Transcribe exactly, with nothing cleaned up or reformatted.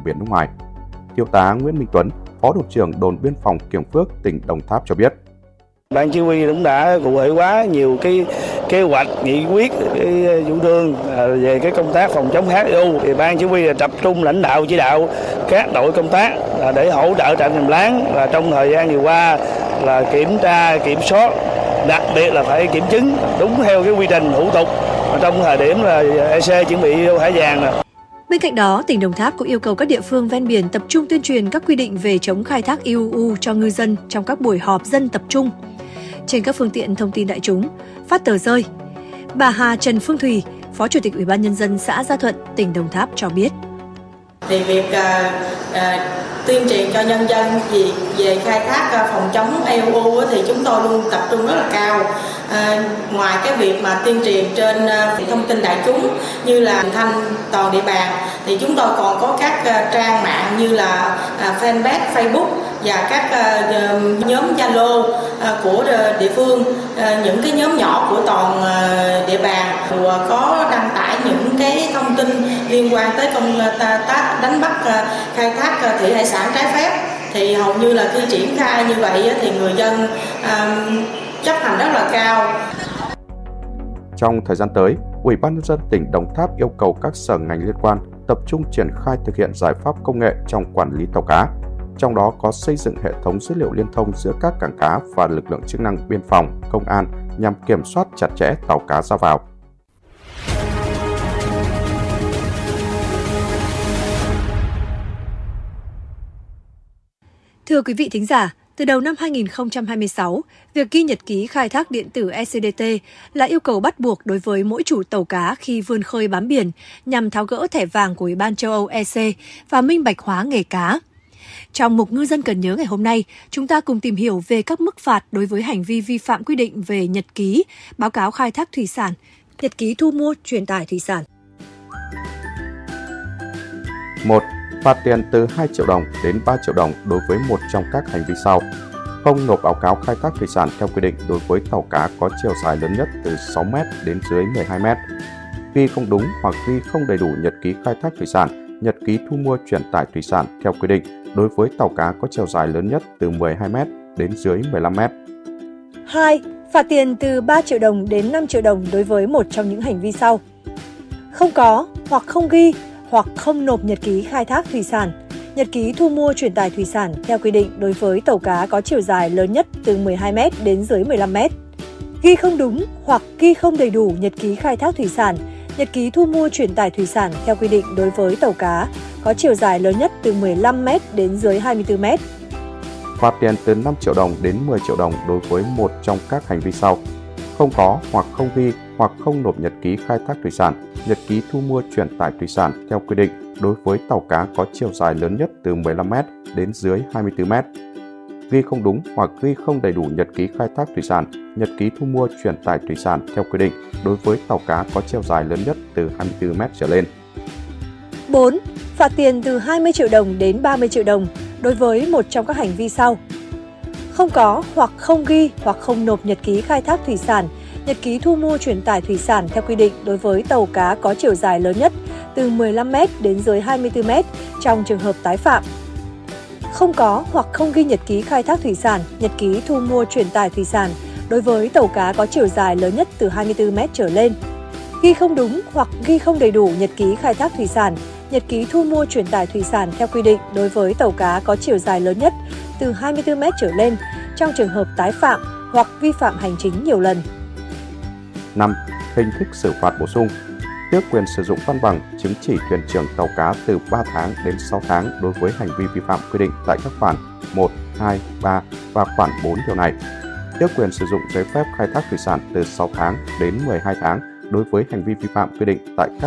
vùng biển nước ngoài. Thiếu tá Nguyễn Minh Tuấn, Phó Đồn trưởng Đồn Biên phòng Kiểng Phước, tỉnh Đồng Tháp cho biết. Ban chỉ huy cũng đã cụ thể hóa nhiều cái kế hoạch, nghị quyết, cái chủ trương về cái công tác phòng chống hát i u. Thì ban chỉ huy tập trung lãnh đạo chỉ đạo các đội công tác để hỗ trợ trạm Tràm Láng là trong thời gian vừa qua là kiểm tra, kiểm soát, đặc biệt là phải kiểm chứng đúng theo cái quy trình thủ tục trong thời điểm là e xê chuẩn bị vô thả vàng. Bên cạnh đó, tỉnh Đồng Tháp cũng yêu cầu các địa phương ven biển tập trung tuyên truyền các quy định về chống khai thác i u u cho ngư dân trong các buổi họp dân tập trung trên các phương tiện thông tin đại chúng, phát tờ rơi. Bà Hà Trần Phương Thùy, Phó Chủ tịch Ủy ban Nhân dân xã Gia Thuận, tỉnh Đồng Tháp cho biết. Thì việc à, à, tuyên truyền cho nhân dân về, về khai thác à, phòng chống i u u thì chúng tôi luôn tập trung rất là cao. À, ngoài cái việc mà tuyên truyền trên à, thông tin đại chúng như là thanh toàn địa bàn, thì chúng tôi còn có các à, trang mạng như là à, fanpage Facebook và các uh, nhóm Zalo uh, của địa phương, uh, những cái nhóm nhỏ của toàn uh, địa bàn uh, có đăng tải những cái thông tin liên quan tới công tác đánh bắt, uh, khai thác uh, thủy hải sản trái phép. Thì hầu như là khi triển khai như vậy uh, thì người dân uh, chấp hành rất là cao. Trong thời gian tới, Ủy ban Nhân dân tỉnh Đồng Tháp yêu cầu các sở ngành liên quan tập trung triển khai thực hiện giải pháp công nghệ trong quản lý tàu cá. Trong đó có xây dựng hệ thống dữ liệu liên thông giữa các cảng cá và lực lượng chức năng biên phòng, công an nhằm kiểm soát chặt chẽ tàu cá ra vào. Thưa quý vị thính giả, từ đầu năm hai nghìn không trăm hai mươi sáu, việc ghi nhật ký khai thác điện tử e xê đê tê là yêu cầu bắt buộc đối với mỗi chủ tàu cá khi vươn khơi bám biển nhằm tháo gỡ thẻ vàng của Ủy ban châu Âu e xê và minh bạch hóa nghề cá. Trong mục Ngư dân cần nhớ ngày hôm nay, chúng ta cùng tìm hiểu về các mức phạt đối với hành vi vi phạm quy định về nhật ký, báo cáo khai thác thủy sản, nhật ký thu mua, truyền tải thủy sản. một. Phạt tiền từ hai triệu đồng đến ba triệu đồng đối với một trong các hành vi sau. Không nộp báo cáo khai thác thủy sản theo quy định đối với tàu cá có chiều dài lớn nhất từ sáu mét đến dưới mười hai mét. Ghi không đúng hoặc ghi không đầy đủ nhật ký khai thác thủy sản, nhật ký thu mua truyền tải thủy sản theo quy định đối với tàu cá có chiều dài lớn nhất từ mười hai mét đến dưới mười lăm mét. hai. Phạt tiền từ ba triệu đồng đến năm triệu đồng đối với một trong những hành vi sau. Không có hoặc không ghi hoặc không nộp nhật ký khai thác thủy sản, nhật ký thu mua truyền tải thủy sản theo quy định đối với tàu cá có chiều dài lớn nhất từ mười hai mét đến dưới mười lăm mét. Ghi không đúng hoặc ghi không đầy đủ nhật ký khai thác thủy sản, nhật ký thu mua truyền tải thủy sản theo quy định đối với tàu cá có chiều dài lớn nhất từ mười lăm mét đến dưới hai mươi tư mét. Phạt tiền từ năm triệu đồng đến mười triệu đồng đối với một trong các hành vi sau. Không có hoặc không ghi hoặc không nộp nhật ký khai thác thủy sản, nhật ký thu mua truyền tải thủy sản theo quy định đối với tàu cá có chiều dài lớn nhất từ mười lăm mét đến dưới hai mươi tư mét. Ghi không đúng hoặc ghi không đầy đủ nhật ký khai thác thủy sản, nhật ký thu mua truyền tải thủy sản theo quy định đối với tàu cá có chiều dài lớn nhất từ hai mươi tư mét trở lên. bốn. Phạt tiền từ hai mươi triệu đồng đến ba mươi triệu đồng đối với một trong các hành vi sau. Không có hoặc không ghi hoặc không nộp nhật ký khai thác thủy sản, nhật ký thu mua truyền tải thủy sản theo quy định đối với tàu cá có chiều dài lớn nhất từ mười lăm mét đến dưới hai mươi tư mét trong trường hợp tái phạm. Không có hoặc không ghi nhật ký khai thác thủy sản, nhật ký thu mua truyền tải thủy sản đối với tàu cá có chiều dài lớn nhất từ hai mươi tư mét trở lên. Ghi không đúng hoặc ghi không đầy đủ nhật ký khai thác thủy sản, nhật ký thu mua truyền tải thủy sản theo quy định đối với tàu cá có chiều dài lớn nhất từ hai mươi tư mét trở lên trong trường hợp tái phạm hoặc vi phạm hành chính nhiều lần. năm. Hình thức xử phạt bổ sung. Tước quyền sử dụng văn bằng, chứng chỉ thuyền trưởng tàu cá từ ba tháng đến sáu tháng đối với hành vi vi phạm quy định tại các khoản một, hai, ba và khoản bốn điều này. Tước quyền sử dụng giấy phép khai thác thủy sản từ sáu tháng đến mười hai tháng đối với hành vi vi phạm quy định tại các